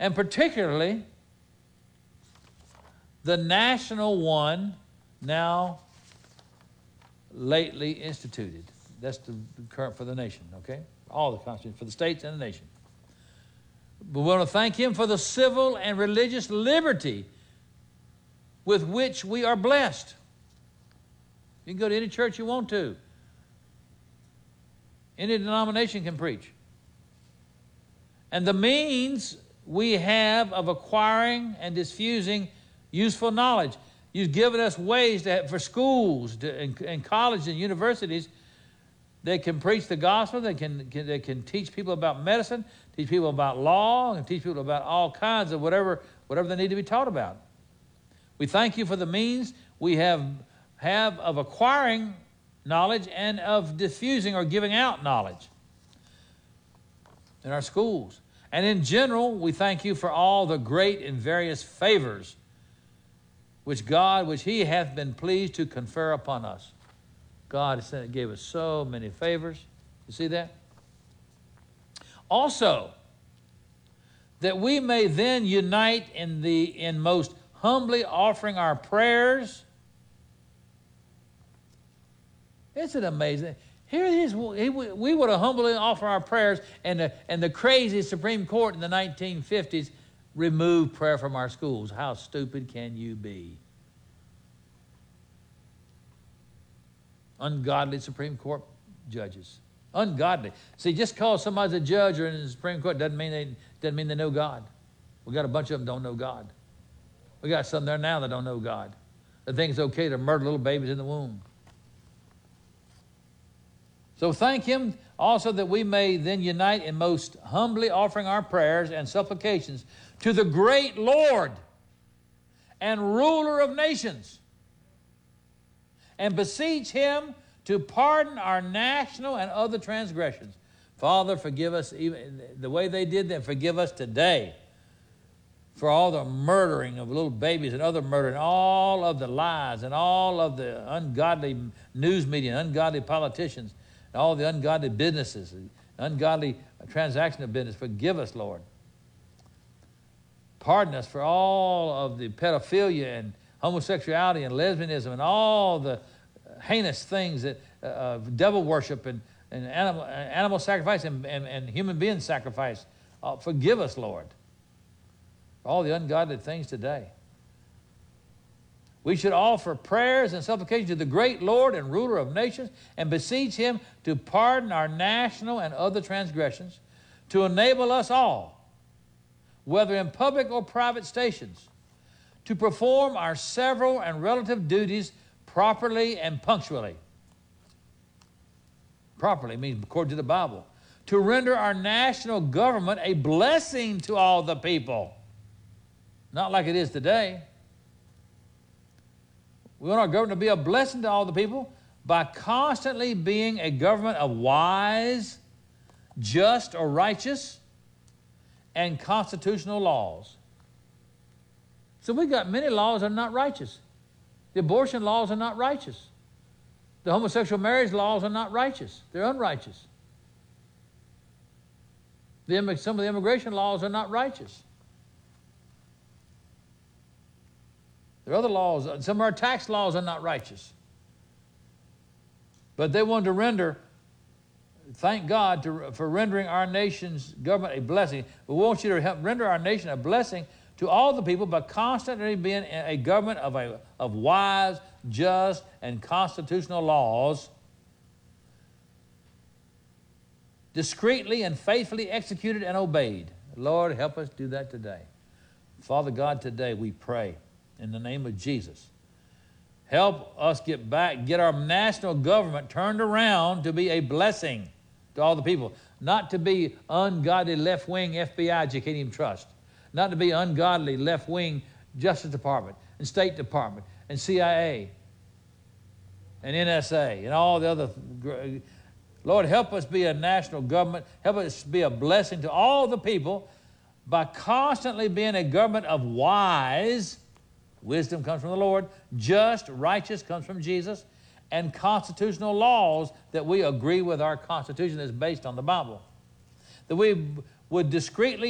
and particularly the national one now lately instituted. That's the current for the nation, okay? All the constitutions, for the states and the nation. But we want to thank him for the civil and religious liberty with which we are blessed. You can go to any church you want to. Any denomination can preach. And the means we have of acquiring and diffusing useful knowledge. You've given us ways for schools and colleges and universities. They can preach the gospel. They can teach people about medicine, teach people about law, and teach people about all kinds of whatever they need to be taught about. We thank you for the means we have of acquiring knowledge and of diffusing or giving out knowledge in our schools. And in general, we thank you for all the great and various favors which he hath been pleased to confer upon us. God gave us so many favors. You see that? Also, that we may then unite in most humbly offering our prayers. Isn't it amazing? Here it is. We would have humbly offer our prayers, and the crazy Supreme Court in the 1950s removed prayer from our schools. How stupid can you be? Ungodly Supreme Court judges. Ungodly. See, just because somebody's a judge or in the Supreme Court doesn't mean they know God. We got a bunch of them don't know God. We got some there now that don't know God. They think it's okay to murder little babies in the womb. So thank him also that we may then unite in most humbly offering our prayers and supplications to the great Lord and ruler of nations, and beseech him to pardon our national and other transgressions. Father, forgive us even the way they did that. Forgive us today for all the murdering of little babies and other murder and all of the lies and all of the ungodly news media and ungodly politicians and all the ungodly businesses, ungodly transaction of business. Forgive us, Lord. Pardon us for all of the pedophilia and homosexuality and lesbianism and all the heinous things that devil worship and animal sacrifice and human being sacrifice. Forgive us, Lord, for all the ungodly things today. We should offer prayers and supplications to the great Lord and ruler of nations and beseech him to pardon our national and other transgressions, to enable us all, whether in public or private stations, to perform our several and relative duties properly and punctually. Properly means according to the Bible. To render our national government a blessing to all the people. Not like it is today. We want our government to be a blessing to all the people by constantly being a government of wise, just or righteous, and constitutional laws. So we got many laws that are not righteous. The abortion laws are not righteous. The homosexual marriage laws are not righteous. They're unrighteous. Some of the immigration laws are not righteous. There are other laws. Some of our tax laws are not righteous. But they wanted to render, thank God for rendering our nation's government a blessing. We want you to help render our nation a blessing to all the people by constantly being a government of wise, just, and constitutional laws, discreetly and faithfully executed and obeyed. Lord, help us do that today. Father God, today we pray in the name of Jesus. Help us get our national government turned around to be a blessing to all the people, not to be ungodly left-wing FBI you can't even trust, not to be ungodly left-wing Justice Department and State Department and CIA and NSA and all the other. Lord, help us be a national government. Help us be a blessing to all the people by constantly being a government of wise. Wisdom comes from the Lord. Just, righteous comes from Jesus. And constitutional laws that we agree with our Constitution is based on the Bible. That we would discreetly